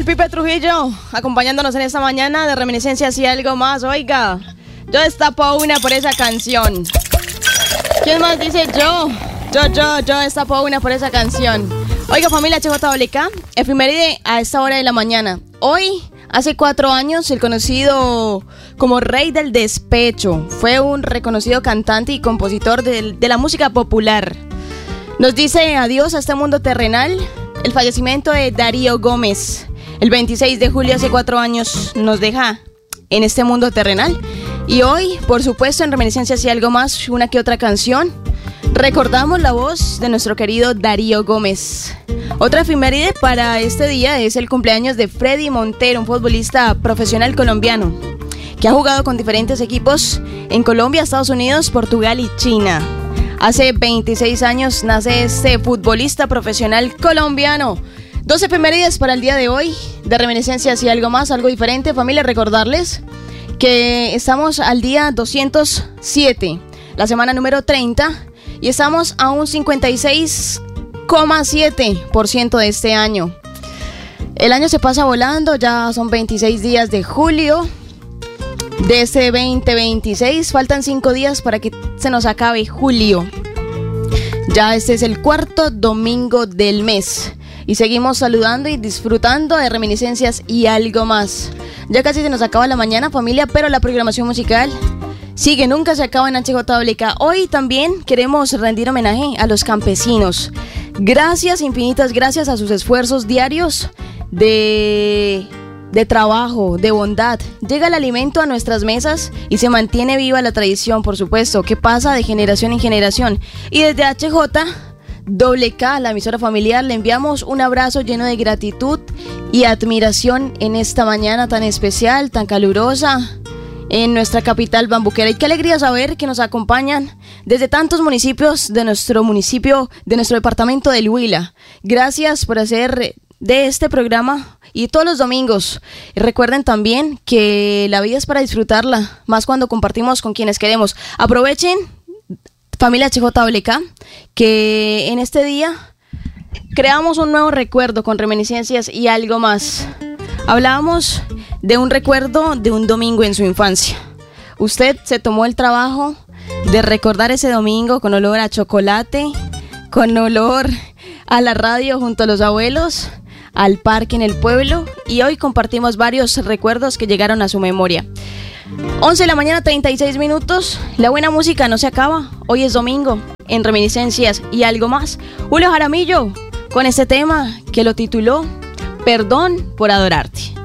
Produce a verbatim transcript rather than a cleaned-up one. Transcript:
Pipe Trujillo, acompañándonos en esta mañana de Reminiscencias y algo más. Oiga, yo destapo una por esa canción. ¿Quién más dice yo? Yo, yo, yo destapo una por esa canción. Oiga, familia H J W K, efeméride a esta hora de la mañana. Hoy, hace cuatro años, el conocido como Rey del Despecho fue un reconocido cantante y compositor de, de la música popular. Nos dice adiós a este mundo terrenal el fallecimiento de Darío Gómez. El veintiséis de julio, hace cuatro años, nos deja en este mundo terrenal. Y hoy, por supuesto, en Reminiscencias y algo más, una que otra canción, recordamos la voz de nuestro querido Darío Gómez. Otra efeméride para este día es el cumpleaños de Freddy Montero, un futbolista profesional colombiano que ha jugado con diferentes equipos en Colombia, Estados Unidos, Portugal y China. Hace veintiséis años nace este futbolista profesional colombiano. Dos efemérides para el día de hoy de Reminiscencias y algo más, algo diferente. Familia, recordarles que estamos al día doscientos siete, la semana número treinta, y estamos a un cincuenta y seis coma siete por ciento de este año. El año se pasa volando, ya son veintiséis días de julio de este veinte veintiséis. Faltan cinco días para que se nos acabe julio. Ya este es el cuarto domingo del mes y seguimos saludando y disfrutando de Reminiscencias y algo más. Ya casi se nos acaba la mañana, familia, pero la programación musical sigue, nunca se acaba en H J W K. Hoy también queremos rendir homenaje a los campesinos. Gracias, infinitas gracias a sus esfuerzos diarios de, de trabajo, de bondad. Llega el alimento a nuestras mesas y se mantiene viva la tradición, por supuesto, que pasa de generación en generación. Y desde H J W K, la emisora familiar, le enviamos un abrazo lleno de gratitud y admiración en esta mañana tan especial, tan calurosa, en nuestra capital bambuquera. Y qué alegría saber que nos acompañan desde tantos municipios de nuestro municipio, de nuestro departamento del Huila. Gracias por hacer de este programa y todos los domingos. Y recuerden también que la vida es para disfrutarla, más cuando compartimos con quienes queremos. Aprovechen, familia H J W K, que en este día creamos un nuevo recuerdo con Reminiscencias y algo más. Hablábamos de un recuerdo de un domingo en su infancia. Usted se tomó el trabajo de recordar ese domingo con olor a chocolate, con olor a la radio junto a los abuelos, al parque en el pueblo, y hoy compartimos varios recuerdos que llegaron a su memoria. once de la mañana, treinta y seis minutos. La buena música no se acaba. Hoy es domingo en Reminiscencias y algo más. Julio Jaramillo con este tema que lo tituló Perdón por adorarte.